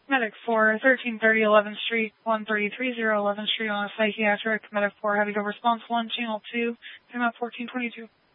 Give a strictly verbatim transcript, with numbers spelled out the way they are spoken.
Medic for thirteen thirty eleventh Street, one three three zero eleventh Street on a psychiatric. Medic for Heavy Go Response one, Channel two, Time out fourteen twenty-two.